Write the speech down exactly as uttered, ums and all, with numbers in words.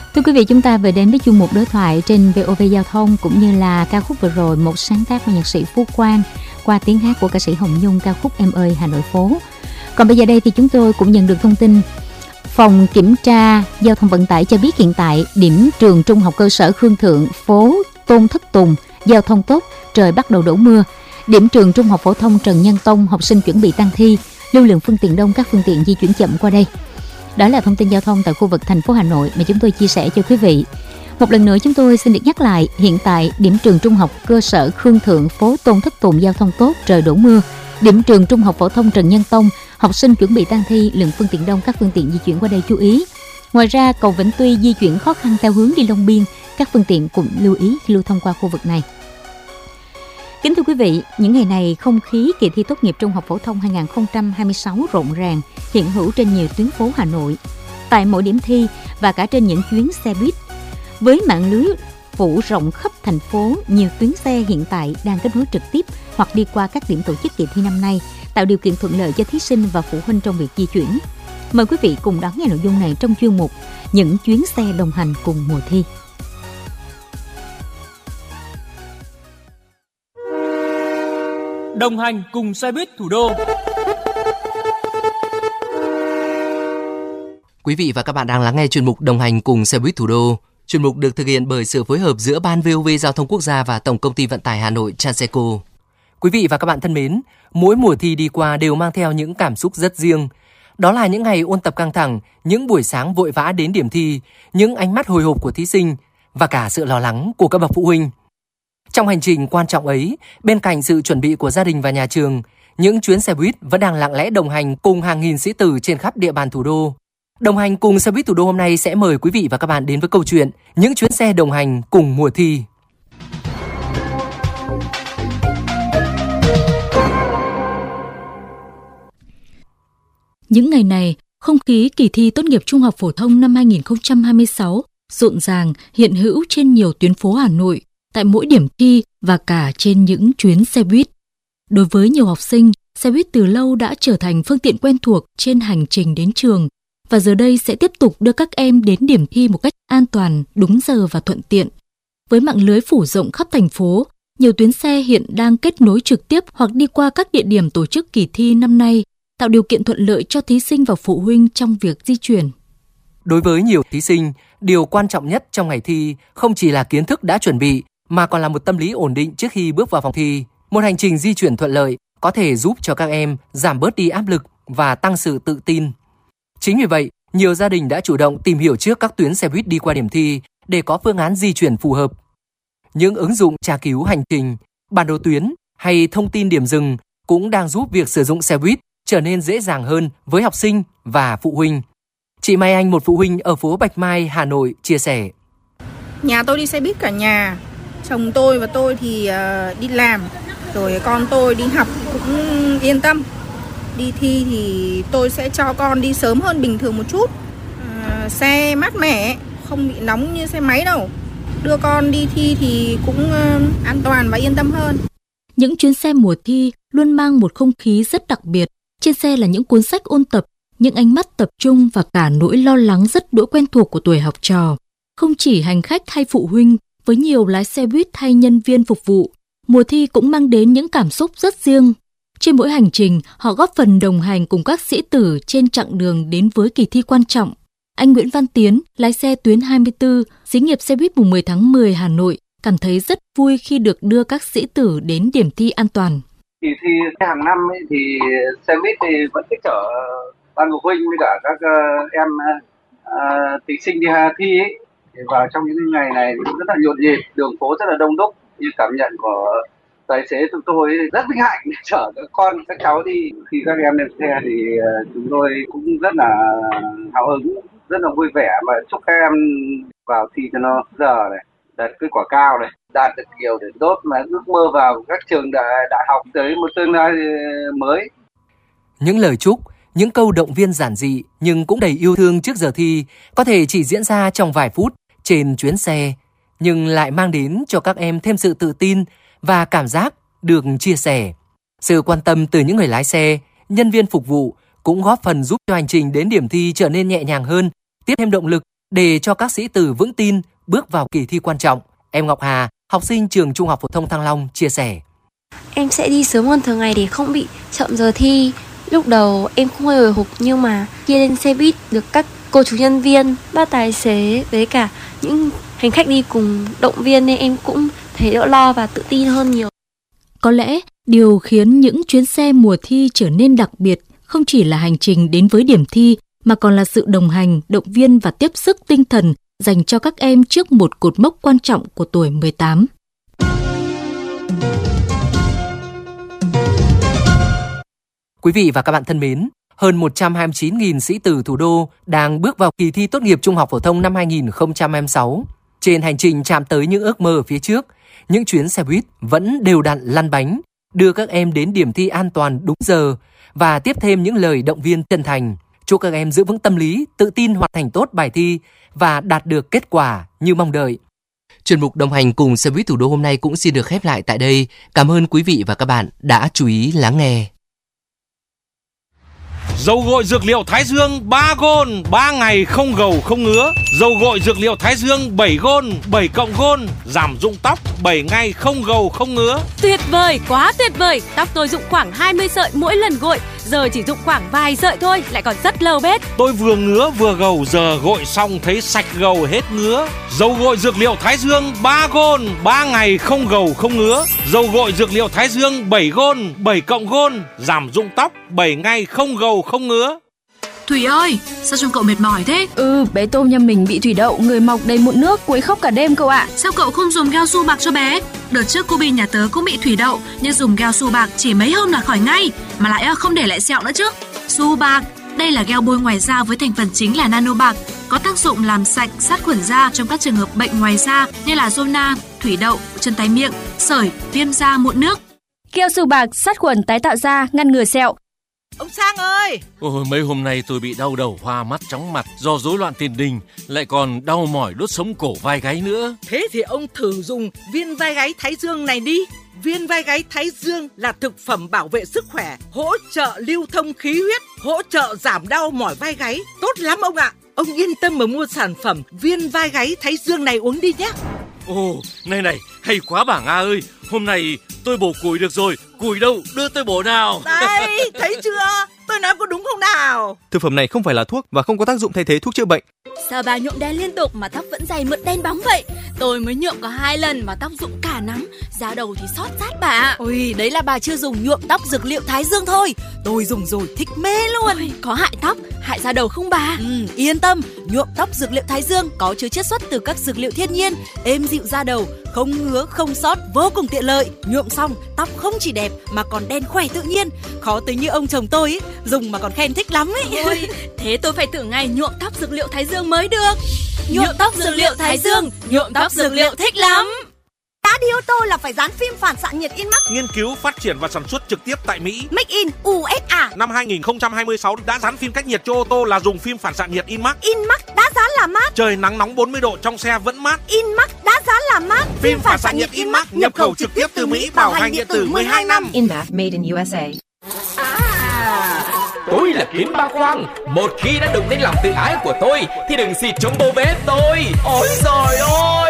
Thưa quý vị, chúng ta vừa đến với chuyên mục đối thoại trên vê o vê Giao thông, cũng như là ca khúc vừa rồi, một sáng tác của nhạc sĩ Phú Quang qua tiếng hát của ca sĩ Hồng Nhung, ca khúc Em ơi Hà Nội phố. Còn bây giờ đây thì chúng tôi cũng nhận được thông tin Phòng Kiểm tra Giao thông Vận tải cho biết hiện tại điểm trường Trung học cơ sở Khương Thượng, phố Tôn Thất Tùng giao thông tốt, trời bắt đầu đổ mưa. Điểm trường Trung học phổ thông Trần Nhân Tông, học sinh chuẩn bị tăng thi, lưu lượng phương tiện đông, các phương tiện di chuyển chậm qua đây. Đó là thông tin giao thông tại khu vực thành phố Hà Nội mà chúng tôi chia sẻ cho quý vị. Một lần nữa chúng tôi xin được nhắc lại, hiện tại điểm trường Trung học cơ sở Khương Thượng, phố Tôn Thất Tùng giao thông tốt, trời đổ mưa. Điểm trường Trung học phổ thông Trần Nhân Tông, học sinh chuẩn bị tăng thi, lượng phương tiện đông, các phương tiện di chuyển qua đây chú ý. Ngoài ra, cầu Vĩnh Tuy di chuyển khó khăn theo hướng đi Long Biên, các phương tiện cũng lưu ý khi lưu thông qua khu vực này. Kính thưa quý vị, những ngày này không khí kỳ thi tốt nghiệp trung học phổ thông hai không hai sáu rộn ràng, hiện hữu trên nhiều tuyến phố Hà Nội, tại mỗi điểm thi và cả trên những chuyến xe buýt. Với mạng lưới phủ rộng khắp thành phố, nhiều tuyến xe hiện tại đang kết nối trực tiếp hoặc đi qua các điểm tổ chức kỳ thi năm nay, tạo điều kiện thuận lợi cho thí sinh và phụ huynh trong việc di chuyển. Mời quý vị cùng đón nghe nội dung này trong chuyên mục Những chuyến xe đồng hành cùng mùa thi. Đồng hành cùng xe buýt thủ đô. Quý vị và các bạn đang lắng nghe chuyên mục Đồng hành cùng xe buýt thủ đô. Chuyên mục được thực hiện bởi sự phối hợp giữa Ban vê o vê Giao thông Quốc gia và Tổng công ty Vận tải Hà Nội Transeco. Quý vị và các bạn thân mến, mỗi mùa thi đi qua đều mang theo những cảm xúc rất riêng. Đó là những ngày ôn tập căng thẳng, những buổi sáng vội vã đến điểm thi, những ánh mắt hồi hộp của thí sinh và cả sự lo lắng của các bậc phụ huynh. Trong hành trình quan trọng ấy, bên cạnh sự chuẩn bị của gia đình và nhà trường, những chuyến xe buýt vẫn đang lặng lẽ đồng hành cùng hàng nghìn sĩ tử trên khắp địa bàn thủ đô. Đồng hành cùng xe buýt thủ đô hôm nay sẽ mời quý vị và các bạn đến với câu chuyện Những chuyến xe đồng hành cùng mùa thi. Những ngày này, không khí kỳ thi tốt nghiệp trung học phổ thông năm hai không hai sáu rộn ràng hiện hữu trên nhiều tuyến phố Hà Nội, tại mỗi điểm thi và cả trên những chuyến xe buýt. Đối với nhiều học sinh, xe buýt từ lâu đã trở thành phương tiện quen thuộc trên hành trình đến trường, và giờ đây sẽ tiếp tục đưa các em đến điểm thi một cách an toàn, đúng giờ và thuận tiện. Với mạng lưới phủ rộng khắp thành phố, nhiều tuyến xe hiện đang kết nối trực tiếp hoặc đi qua các địa điểm tổ chức kỳ thi năm nay, tạo điều kiện thuận lợi cho thí sinh và phụ huynh trong việc di chuyển. Đối với nhiều thí sinh, điều quan trọng nhất trong ngày thi không chỉ là kiến thức đã chuẩn bị, mà còn là một tâm lý ổn định trước khi bước vào phòng thi. Một hành trình di chuyển thuận lợi có thể giúp cho các em giảm bớt đi áp lực và tăng sự tự tin. Chính vì vậy, nhiều gia đình đã chủ động tìm hiểu trước các tuyến xe buýt đi qua điểm thi để có phương án di chuyển phù hợp. Những ứng dụng tra cứu hành trình, bản đồ tuyến hay thông tin điểm dừng cũng đang giúp việc sử dụng xe buýt trở nên dễ dàng hơn với học sinh và phụ huynh. Chị Mai Anh, một phụ huynh ở phố Bạch Mai, Hà Nội, chia sẻ. Nhà tôi đi xe buýt cả nhà. Chồng tôi và tôi thì uh, đi làm, rồi con tôi đi học cũng yên tâm. Đi thi thì tôi sẽ cho con đi sớm hơn bình thường một chút. uh, Xe mát mẻ, không bị nóng như xe máy đâu. Đưa con đi thi thì cũng uh, an toàn và yên tâm hơn. Những chuyến xe mùa thi luôn mang một không khí rất đặc biệt. Trên xe là những cuốn sách ôn tập, những ánh mắt tập trung và cả nỗi lo lắng rất đỗi quen thuộc của tuổi học trò. Không chỉ hành khách hay phụ huynh, với nhiều lái xe buýt hay nhân viên phục vụ, mùa thi cũng mang đến những cảm xúc rất riêng. Trên mỗi hành trình, họ góp phần đồng hành cùng các sĩ tử trên chặng đường đến với kỳ thi quan trọng. Anh Nguyễn Văn Tiến, lái xe tuyến hai mươi tư, xí nghiệp xe buýt mùng mười tháng mười Hà Nội, cảm thấy rất vui khi được đưa các sĩ tử đến điểm thi an toàn. Kỳ thi hàng năm ấy, thì xe buýt thì vẫn sẽ chở ban phụ huynh với cả các uh, em uh, thí sinh đi thi ấy. Thì vào trong những ngày này thì rất là nhộn nhịp, đường phố rất là đông đúc. Như cảm nhận của tài xế chúng tôi rất vinh hạnh để chở các con, các cháu đi. Khi các em lên xe thì uh, chúng tôi cũng rất là hào hứng, rất là vui vẻ và chúc các em vào thi cho nó giờ này, đạt kết quả cao này, đạt được nhiều điểm tốt mà ước mơ vào các trường đại, đại học tới một tương lai mới. Những lời chúc, những câu động viên giản dị nhưng cũng đầy yêu thương trước giờ thi có thể chỉ diễn ra trong vài phút trên chuyến xe, nhưng lại mang đến cho các em thêm sự tự tin và cảm giác được chia sẻ. Sự quan tâm từ những người lái xe, nhân viên phục vụ cũng góp phần giúp cho hành trình đến điểm thi trở nên nhẹ nhàng hơn, tiếp thêm động lực Để cho các sĩ tử vững tin bước vào kỳ thi quan trọng, em Ngọc Hà, học sinh trường Trung học phổ thông Thăng Long chia sẻ. Em sẽ đi sớm hơn thường ngày để không bị chậm giờ thi. Lúc đầu em không hơi hồi hộp, nhưng mà khi lên xe buýt được các cô chú nhân viên, bác tài xế với cả những hành khách đi cùng động viên nên em cũng thấy đỡ lo và tự tin hơn nhiều. Có lẽ điều khiến những chuyến xe mùa thi trở nên đặc biệt không chỉ là hành trình đến với điểm thi mà còn là sự đồng hành, động viên và tiếp sức tinh thần dành cho các em trước một cột mốc quan trọng của tuổi mười tám. Quý vị và các bạn thân mến, hơn một trăm hai mươi chín nghìn sĩ tử thủ đô đang bước vào kỳ thi tốt nghiệp trung học phổ thông năm hai nghìn không trăm hai mươi sáu. Trên hành trình chạm tới những ước mơ ở phía trước, những chuyến xe buýt vẫn đều đặn lăn bánh, đưa các em đến điểm thi an toàn đúng giờ và tiếp thêm những lời động viên chân thành. Chúc các em giữ vững tâm lý, tự tin hoàn thành tốt bài thi và đạt được kết quả như mong đợi. Chuyên mục đồng hành cùng xe buýt thủ đô hôm nay cũng xin được khép lại tại đây. Cảm ơn quý vị và các bạn đã chú ý lắng nghe. Dầu gội dược liệu Thái Dương ba gôn, ba ngày không gầu không ngứa. Dầu gội dược liệu Thái Dương bảy gôn, bảy cộng gôn, giảm rụng tóc, bảy ngày không gầu không ngứa. Tuyệt vời, quá tuyệt vời. Tóc tôi rụng khoảng hai mươi sợi mỗi lần gội, giờ chỉ rụng khoảng vài sợi thôi, lại còn rất lâu bết. Tôi vừa ngứa vừa gầu, giờ gội xong thấy sạch gầu hết ngứa. Dầu gội dược liệu Thái Dương ba gôn, ba ngày không gầu không ngứa. Dầu gội dược liệu Thái Dương bảy gôn, bảy cộng gôn, giảm rụng tóc, bảy ngày không gầu không ngứa. Thủy ơi, sao trông cậu mệt mỏi thế? Ừ, bé Tôm nhà mình bị thủy đậu, người mọc đầy mụn nước, quấy khóc cả đêm cậu ạ. Sao cậu không dùng gel su bạc cho bé? Đợt trước cô Bi nhà tớ cũng bị thủy đậu, nhưng dùng gel su bạc chỉ mấy hôm là khỏi ngay, mà lại không để lại sẹo nữa chứ. Su bạc, đây là gel bôi ngoài da với thành phần chính là nano bạc, có tác dụng làm sạch, sát khuẩn da trong các trường hợp bệnh ngoài da như là zona, thủy đậu, chân tay miệng, sởi, viêm da, mụn nước. Gel su bạc sát khuẩn tái tạo da, ngăn ngừa sẹo. Ông Sang ơi! Ôi, mấy hôm nay tôi bị đau đầu, hoa mắt, chóng mặt do rối loạn tiền đình, lại còn đau mỏi đốt sống cổ vai gáy nữa. Thế thì ông thử dùng viên vai gáy Thái Dương này đi. Viên vai gáy Thái Dương là thực phẩm bảo vệ sức khỏe, hỗ trợ lưu thông khí huyết, hỗ trợ giảm đau mỏi vai gáy. Tốt lắm ông ạ! Ông yên tâm mà mua sản phẩm viên vai gáy Thái Dương này uống đi nhé. Ồ, này này, hay quá bà Nga ơi! Hôm nay tôi bổ củi được rồi, củi đâu, đưa tôi bổ nào. Đây, thấy chưa? Tôi nói có đúng không nào? Thực phẩm này không phải là thuốc và không có tác dụng thay thế thuốc chữa bệnh. Sao bà nhuộm đen liên tục mà tóc vẫn dày mượt đen bóng vậy? Tôi mới nhuộm có hai lần mà tóc rụng cả nắm, da đầu thì xót rát bà. Ôi, đấy là bà chưa dùng nhuộm tóc dược liệu Thái Dương thôi. Tôi dùng rồi thích mê luôn. Ôi, có hại tóc, hại da đầu không bà? Ừ, yên tâm, nhuộm tóc dược liệu Thái Dương có chứa chiết xuất từ các dược liệu thiên nhiên, êm dịu da đầu, không ngứa, không xót, vô cùng tiện lợi. Nhuộm xong, tóc không chỉ đẹp mà còn đen khỏe tự nhiên. Khó tính như ông chồng tôi ý, dùng mà còn khen thích lắm ấy. Ôi, thế tôi phải thử ngày nhuộm tóc dược liệu Thái Dương mới được. Nhuộm tóc dược liệu Thái Dương, nhuộm tóc dược liệu thích lắm. Đã đi ô tô là phải dán phim phản xạ nhiệt Inmax. Nghiên cứu, phát triển và sản xuất trực tiếp tại Mỹ. Make in u ét a. Năm hai nghìn không trăm hai mươi sáu đã dán phim cách nhiệt cho ô tô là dùng phim phản xạ nhiệt Inmax. Inmax đã dán là mát. Trời nắng nóng bốn mươi độ trong xe vẫn mát. Inmax đã dán là mát. Phim phản xạ nhiệt Inmax nhập khẩu trực tiếp từ Mỹ, bảo hành điện tử mười hai năm. Inmax made in u ét a. Tôi là Kiến Ba Khoang. Một khi đã đụng đến lòng tự ái của tôi thì đừng xịt chống bô vết tôi. Ôi giời ơi!